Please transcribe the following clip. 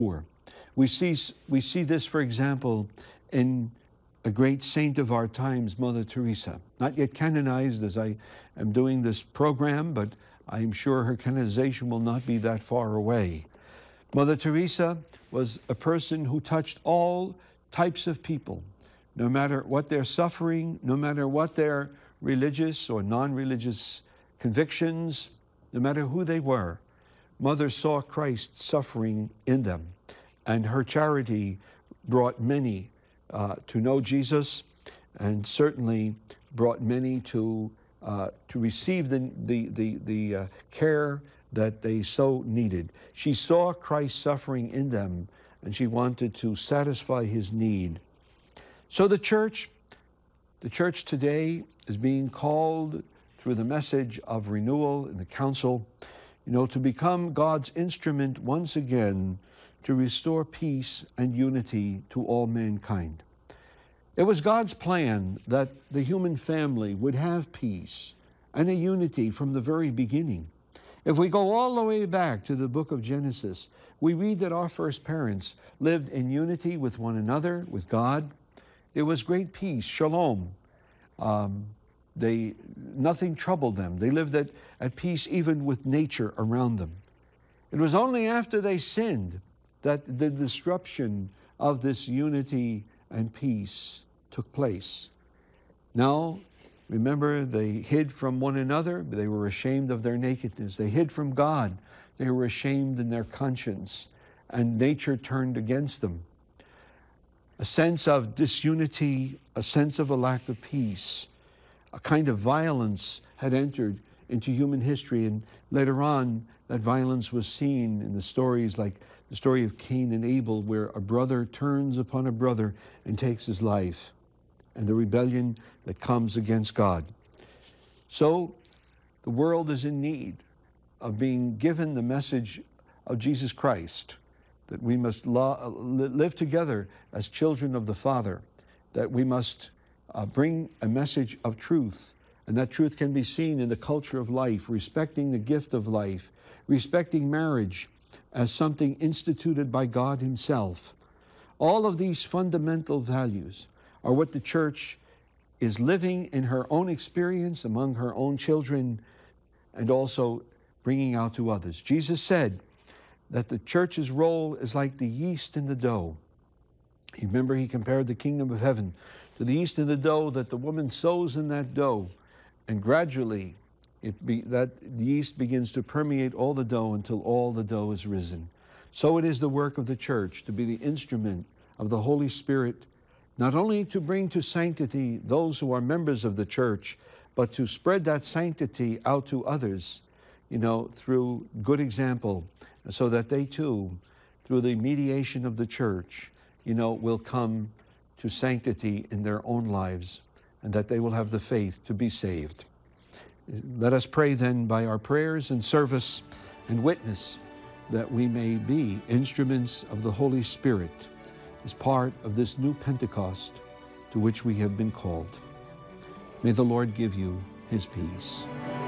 poor. We see this, for example, in a great saint of our times, Mother Teresa. Not yet canonized as I am doing this program, but I'm sure her canonization will not be that far away. Mother Teresa was a person who touched all types of people, no matter what their suffering, no matter what their religious or non-religious convictions, no matter who they were. Mother saw Christ suffering in them, and her charity brought many to know Jesus, and certainly brought many to receive the care that they so needed. She saw Christ suffering in them, and she wanted to satisfy his need. So the church today is being called through the message of renewal in the council, to become God's instrument once again to restore peace and unity to all mankind. It was God's plan that the human family would have peace and a unity from the very beginning. If we go all the way back to the book of Genesis, we read that our first parents lived in unity with one another, with God. There was great peace, shalom. Nothing troubled them. They lived at peace even with nature around them. It was only after they sinned that the disruption of this unity and peace took place. Now, remember, they hid from one another. They were ashamed of their nakedness. They hid from God. They were ashamed in their conscience, and nature turned against them. A sense of disunity, a sense of a lack of peace, a kind of violence had entered into human history, and later on that violence was seen in the stories like the story of Cain and Abel, where a brother turns upon a brother and takes his life, and the rebellion that comes against God. So the world is in need of being given the message of Jesus Christ, that we must live together as children of the Father, that we must bring a message of truth, and that truth can be seen in the culture of life, respecting the gift of life, respecting marriage as something instituted by God himself. All of these fundamental values are what the church is living in her own experience among her own children, and also bringing out to others. Jesus said that the church's role is like the yeast in the dough. You remember, he compared the kingdom of heaven to the yeast in the dough, that the woman sows in that dough, and gradually that yeast begins to permeate all the dough until all the dough is risen. So it is the work of the church to be the instrument of the Holy Spirit, not only to bring to sanctity those who are members of the church, but to spread that sanctity out to others, through good example, so that they too, through the mediation of the church, will come to sanctity in their own lives, and that they will have the faith to be saved. Let us pray then by our prayers and service and witness that we may be instruments of the Holy Spirit as part of this new Pentecost to which we have been called. May the Lord give you his peace.